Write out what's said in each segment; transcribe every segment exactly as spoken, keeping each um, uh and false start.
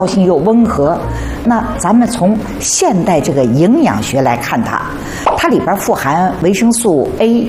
高性又温和。那咱们从现代这个营养学来看它，它里边富含维生素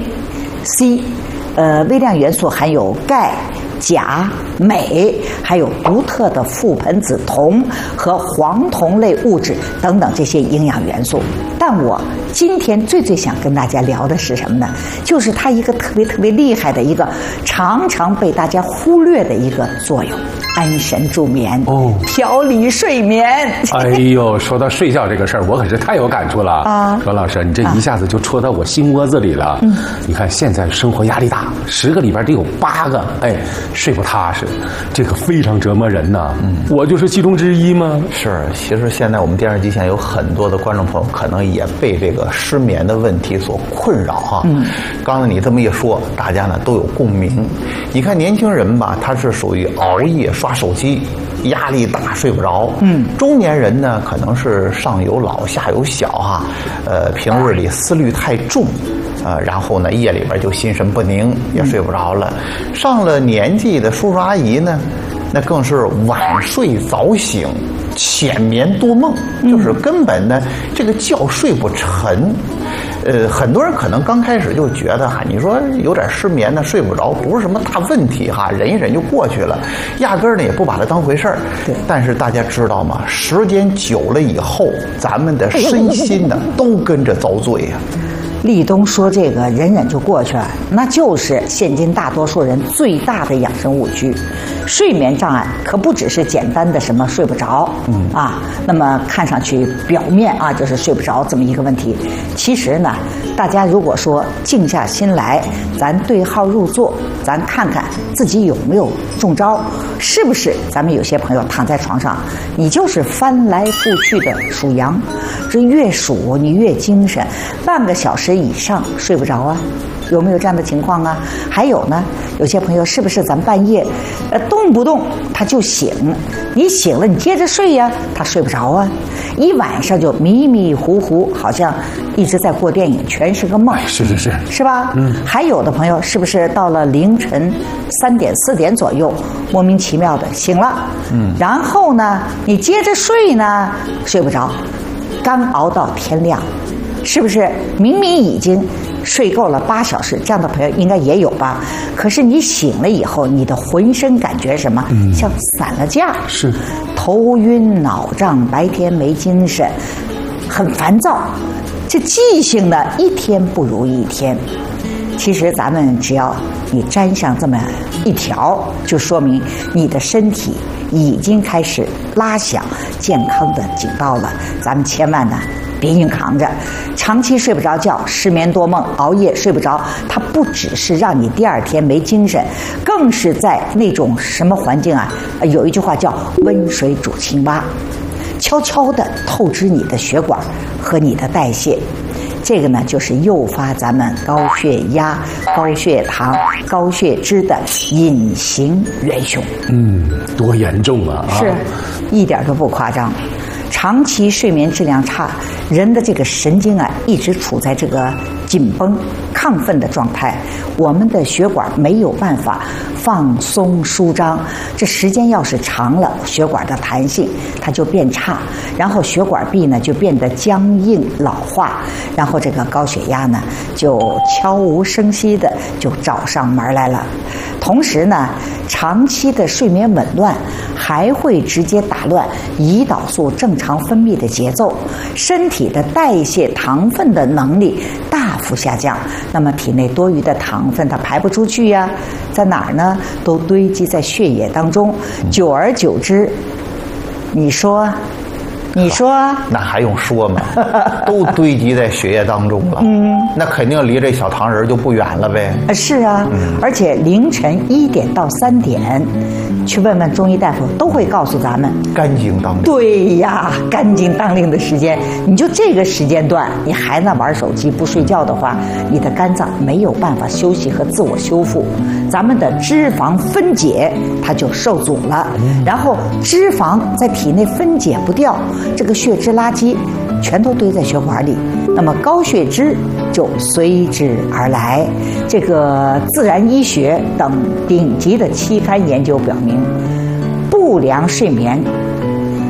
A、C， 呃，微量元素含有钙、钾、镁，还有独特的覆盆子酮和黄酮类物质等等这些营养元素。但我今天最最想跟大家聊的是什么呢？就是它一个特别特别厉害的一个常常被大家忽略的一个作用。安神助眠哦，调理睡眠。 哎呦，说到睡觉这个事儿，我可是太有感触了啊！罗老师，你这一下子就戳到我心窝子里了。嗯，你看现在生活压力大，十个里边得有八个，哎，睡不踏实，这个非常折磨人呐。嗯，我就是其中之一吗？ 是，其实现在我们电视机前有很多的观众朋友，可能也被这个失眠的问题所困扰哈。嗯，刚才你这么一说，大家呢都有共鸣。你看年轻人吧，他是属于熬夜刷手机，压力大睡不着。嗯，中年人呢可能是上有老下有小哈，呃，平日里思虑太重，呃，然后呢夜里边就心神不宁，也睡不着了。上了年纪的叔叔阿姨呢，那更是晚睡早醒，浅眠多梦，就是根本呢这个觉睡不沉。呃，很多人可能刚开始就觉得哈，你说有点失眠呢，睡不着，不是什么大问题哈，忍一忍就过去了，压根儿呢也不把它当回事儿。对。但是大家知道吗？时间久了以后，咱们的身心呢都跟着遭罪呀。 立冬说这个忍忍就过去了，那就是现今大多数人最大的养生误区。睡眠障碍可不只是简单的什么睡不着，嗯啊，那么看上去表面啊就是睡不着这么一个问题。其实呢，大家如果说静下心来，咱对号入座，咱看看自己有没有中招，是不是咱们有些朋友躺在床上，你就是翻来覆去的数羊，这越数你越精神，半个小时以上睡不着啊，有没有这样的情况啊？还有呢，有些朋友是不是咱半夜呃动不动他就醒，你醒了你接着睡呀，他睡不着啊，一晚上就迷迷糊糊，好像一直在过电影，全是个梦。 是是是， 是吧？嗯。还有的朋友是不是到了凌晨三点四点左右，莫名其妙的醒了，嗯，然后呢，你接着睡呢，睡不着，刚熬到天亮。是不是明明已经睡够了八小时？这样的朋友应该也有吧？可是你醒了以后，你的浑身感觉什么？嗯、像散了架， 是头晕脑胀，白天没精神，很烦躁，这记性呢一天不如一天。其实咱们只要你沾上这么一条，就说明你的身体已经开始拉响健康的警报了。咱们千万呢别硬扛着，长期睡不着觉，失眠多梦，熬夜睡不着，它不只是让你第二天没精神，更是在那种什么环境啊？有一句话叫温水煮青蛙，悄悄地透支你的血管和你的代谢。这个呢，就是诱发咱们高血压、高血糖、高血脂的隐形元凶。 嗯，多严重啊！ 是，一点都不夸张。长期睡眠质量差，人的这个神经啊，一直处在这个紧绷、亢奋的状态，我们的血管没有办法放松舒张，这时间要是长了，血管的弹性它就变差，然后血管壁呢就变得僵硬老化，然后这个高血压呢就悄无声息的就找上门来了。同时呢，长期的睡眠紊乱还会直接打乱胰岛素正常分泌的节奏，身体的代谢糖分的能力大幅下降，那么体内多余的糖分它排不出去呀，在哪儿呢？都堆积在血液当中，久而久之，你说你说那还用说吗？都堆积在血液当中了，嗯，那肯定离这小糖人就不远了呗。 是啊，嗯、而且凌晨一点到三点，去问问中医大夫，都会告诉咱们肝经当令。 对呀，肝经当令的时间，你就这个时间段，你还在玩手机不睡觉的话，你的肝脏没有办法休息和自我修复，咱们的脂肪分解它就受阻了，然后脂肪在体内分解不掉。这个血脂垃圾全都堆在血管里，那么高血脂就随之而来。这个自然医学等顶级的期刊研究表明，不良睡眠